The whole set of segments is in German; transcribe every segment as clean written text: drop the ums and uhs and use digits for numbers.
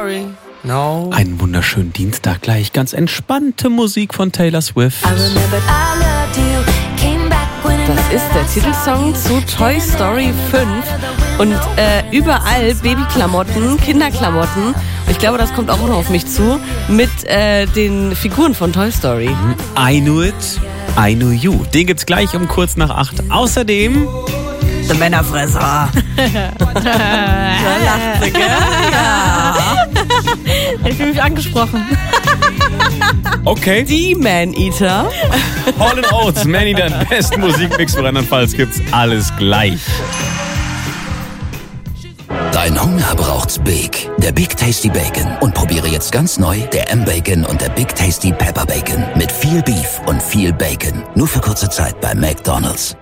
sorry. No. Einen wunderschönen Dienstag gleich. Ganz entspannte Musik von Taylor Swift. Das ist der Titelsong zu Toy Story 5 und überall Babyklamotten, Kinderklamotten. Ich glaube, das kommt auch noch auf mich zu mit den Figuren von Toy Story. I Knew It, I Knew You. Den gibt's gleich um kurz nach 8. Außerdem der Männerfresser. Da lacht sie, gell? Ja. Ich fühle mich angesprochen. Okay. Die Man-Eater. Hall & Oates, Man-Eater, den besten Musikmix für Rheinland-Pfalz gibt's alles gleich. Dein Hunger braucht's Big. Der Big Tasty Bacon. Und probiere jetzt ganz neu der M-Bacon und der Big Tasty Pepper Bacon. Mit viel Beef und viel Bacon. Nur für kurze Zeit bei McDonald's.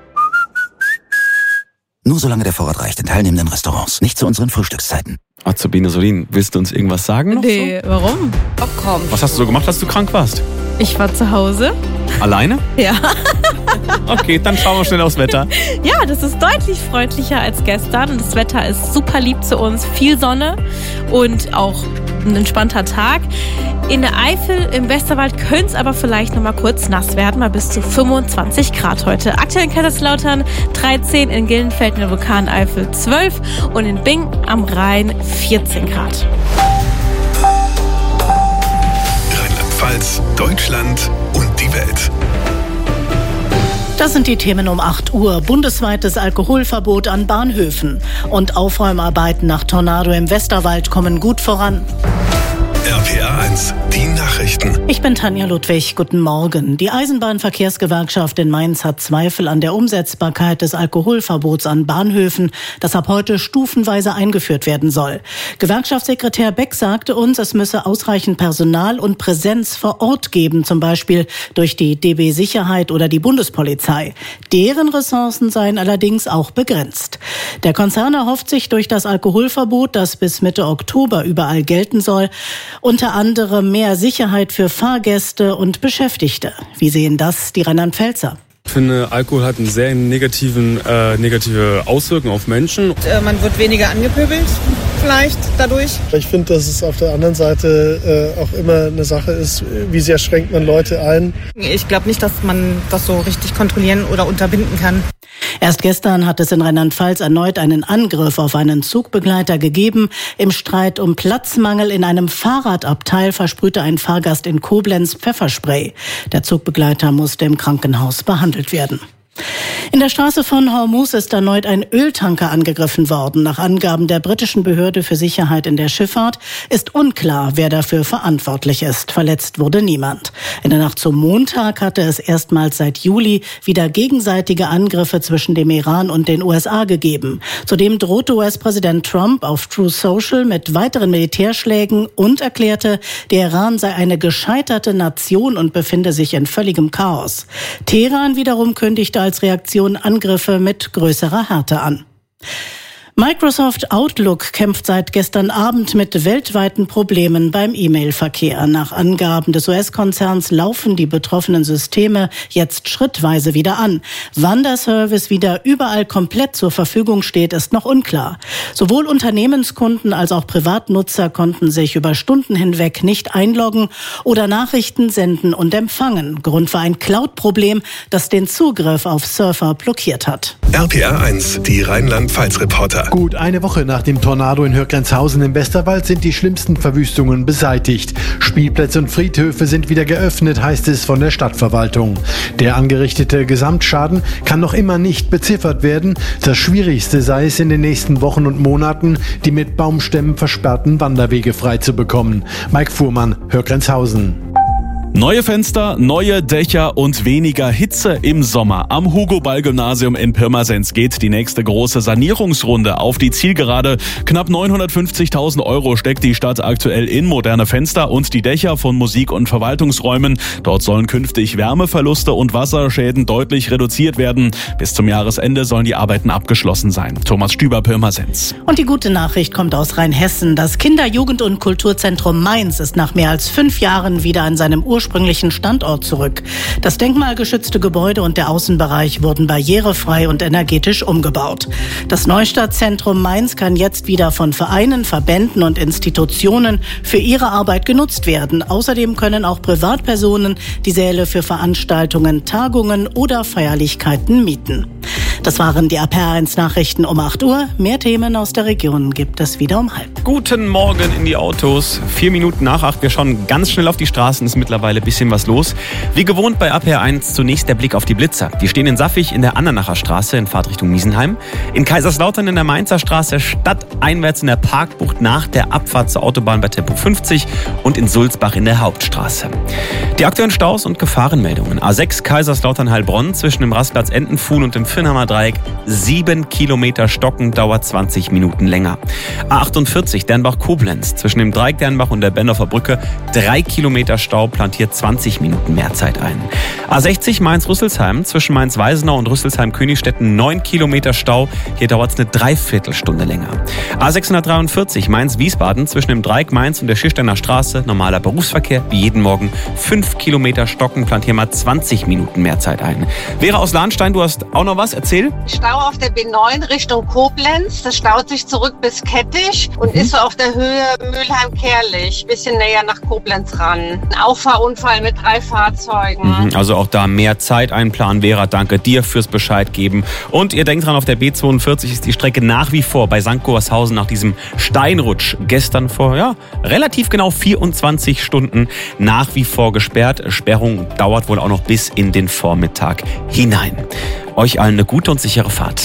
Nur solange der Vorrat reicht in teilnehmenden Restaurants. Nicht zu unseren Frühstückszeiten. Azubine Solin, willst du uns irgendwas sagen noch? Nee, warum? Oh, komm. Was hast du so gemacht, als du krank warst? Ich war zu Hause. Alleine? Ja. Okay, dann schauen wir schnell aufs Wetter. Ja, das ist deutlich freundlicher als gestern. Das Wetter ist super lieb zu uns. Viel Sonne und auch ein entspannter Tag. In der Eifel, im Westerwald könnte es aber vielleicht noch mal kurz nass werden, mal bis zu 25 Grad heute. Aktuell in Kaiserslautern 13, in Gillenfeld in der Vulkaneifel 12 und in Bing am Rhein 14 Grad. Rheinland-Pfalz, Deutschland und die Welt. Das sind die Themen um 8 Uhr. Bundesweites Alkoholverbot an Bahnhöfen und Aufräumarbeiten nach Tornado im Westerwald kommen gut voran. RPA 1, die Nachrichten. Ich bin Tanja Ludwig. Guten Morgen. Die Eisenbahnverkehrsgewerkschaft in Mainz hat Zweifel an der Umsetzbarkeit des Alkoholverbots an Bahnhöfen, das ab heute stufenweise eingeführt werden soll. Gewerkschaftssekretär Beck sagte uns, es müsse ausreichend Personal und Präsenz vor Ort geben, zum Beispiel durch die DB Sicherheit oder die Bundespolizei. Deren Ressourcen seien allerdings auch begrenzt. Der Konzern erhofft sich durch das Alkoholverbot, das bis Mitte Oktober überall gelten soll, unter anderem mehr Sicherheit für Fahrgäste und Beschäftigte. Wie sehen das die Rheinland-Pfälzer? Ich finde, Alkohol hat eine sehr negative Auswirkungen auf Menschen. Man wird weniger angepöbelt, vielleicht dadurch. Ich finde, dass es auf der anderen Seite auch immer eine Sache ist, wie sehr schränkt man Leute ein. Ich glaube nicht, dass man das so richtig kontrollieren oder unterbinden kann. Erst gestern hat es in Rheinland-Pfalz erneut einen Angriff auf einen Zugbegleiter gegeben. Im Streit um Platzmangel in einem Fahrradabteil versprühte ein Fahrgast in Koblenz Pfefferspray. Der Zugbegleiter musste im Krankenhaus behandelt werden. In der Straße von Hormuz ist erneut ein Öltanker angegriffen worden. Nach Angaben der britischen Behörde für Sicherheit in der Schifffahrt ist unklar, wer dafür verantwortlich ist. Verletzt wurde niemand. In der Nacht zum Montag hatte es erstmals seit Juli wieder gegenseitige Angriffe zwischen dem Iran und den USA gegeben. Zudem drohte US-Präsident Trump auf Truth Social mit weiteren Militärschlägen und erklärte, der Iran sei eine gescheiterte Nation und befinde sich in völligem Chaos. Teheran wiederum kündigte als Reaktion Angriffe mit größerer Härte an. Microsoft Outlook kämpft seit gestern Abend mit weltweiten Problemen beim E-Mail-Verkehr. Nach Angaben des US-Konzerns laufen die betroffenen Systeme jetzt schrittweise wieder an. Wann der Service wieder überall komplett zur Verfügung steht, ist noch unklar. Sowohl Unternehmenskunden als auch Privatnutzer konnten sich über Stunden hinweg nicht einloggen oder Nachrichten senden und empfangen. Grund war ein Cloud-Problem, das den Zugriff auf Surfer blockiert hat. RPA 1, die Rheinland-Pfalz-Reporter. Gut eine Woche nach dem Tornado in Hürgrenzhausen im Westerwald sind die schlimmsten Verwüstungen beseitigt. Spielplätze und Friedhöfe sind wieder geöffnet, heißt es von der Stadtverwaltung. Der angerichtete Gesamtschaden kann noch immer nicht beziffert werden. Das Schwierigste sei es in den nächsten Wochen und Monaten, die mit Baumstämmen versperrten Wanderwege frei zu bekommen. Mike Fuhrmann, Hürgrenzhausen. Neue Fenster, neue Dächer und weniger Hitze im Sommer. Am Hugo-Ball-Gymnasium in Pirmasens geht die nächste große Sanierungsrunde auf die Zielgerade. Knapp 950.000 € steckt die Stadt aktuell in moderne Fenster und die Dächer von Musik- und Verwaltungsräumen. Dort sollen künftig Wärmeverluste und Wasserschäden deutlich reduziert werden. Bis zum Jahresende sollen die Arbeiten abgeschlossen sein. Thomas Stüber, Pirmasens. Und die gute Nachricht kommt aus Rheinhessen. Das Kinder-, Jugend- und Kulturzentrum Mainz ist nach mehr als 5 Jahren wieder an seinem ursprünglichen Standort zurück. Das denkmalgeschützte Gebäude und der Außenbereich wurden barrierefrei und energetisch umgebaut. Das Neustadtzentrum Mainz kann jetzt wieder von Vereinen, Verbänden und Institutionen für ihre Arbeit genutzt werden. Außerdem können auch Privatpersonen die Säle für Veranstaltungen, Tagungen oder Feierlichkeiten mieten. Das waren die RPR1 Nachrichten um 8 Uhr. Mehr Themen aus der Region gibt es wieder um 7:30. Guten Morgen in die Autos. 4 Minuten nach 8. Wir schauen ganz schnell auf die Straßen. Ist mittlerweile ein bisschen was los. Wie gewohnt bei RPR1 zunächst der Blick auf die Blitzer. Die stehen in Saffig in der Andernacher Straße in Fahrtrichtung Miesenheim. In Kaiserslautern in der Mainzer Straße stadteinwärts in der Parkbucht nach der Abfahrt zur Autobahn bei Tempo 50 und in Sulzbach in der Hauptstraße. Die aktuellen Staus und Gefahrenmeldungen. A6 Kaiserslautern-Heilbronn zwischen dem Rastplatz Entenfuhl und dem Vinnheimer Dreieck 7 Kilometer stocken, dauert 20 Minuten länger. A48 Dernbach-Koblenz zwischen dem Dreieck Dernbach und der Bendorfer Brücke 3 Kilometer Stau, plant hier 20 Minuten mehr Zeit ein. A60 Mainz-Rüsselsheim zwischen Mainz-Weisenau und Rüsselsheim-Königstetten 9 Kilometer Stau, hier dauert es eine Dreiviertelstunde länger. A643 Mainz-Wiesbaden zwischen dem Dreieck Mainz und der Schiersteiner Straße, normaler Berufsverkehr wie jeden Morgen 5 Kilometer stocken, plant hier mal 20 Minuten mehr Zeit ein. Vera aus Lahnstein, du hast auch noch was, erzähl. Stau auf der B9 Richtung Koblenz. Das staut sich zurück bis Kettich und ist so auf der Höhe Mülheim-Kerlich. Bisschen näher nach Koblenz ran. Ein Auffahrunfall mit 3 Fahrzeugen. Also auch da mehr Zeit einplanen. Vera, danke dir fürs Bescheid geben. Und ihr denkt dran, auf der B42 ist die Strecke nach wie vor bei St. Goarshausen nach diesem Steinrutsch gestern vor relativ genau 24 Stunden nach wie vor gesperrt. Sperrung dauert wohl auch noch bis in den Vormittag hinein. Euch allen eine gute und sichere Fahrt.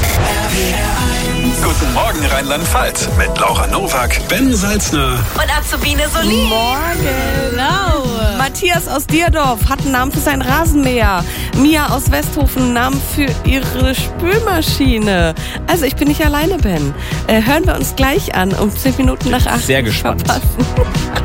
Guten Morgen Rheinland-Pfalz mit Laura Nowak, Ben Salzner Und Azubine Solin. Morgen. Hello. Matthias aus Dierdorf hat einen Namen für sein Rasenmäher. Mia aus Westhofen einen Namen für ihre Spülmaschine. Also ich bin nicht alleine, Ben. Hören wir uns gleich an um 10 Minuten nach 8. Sehr gespannt. Verpassen.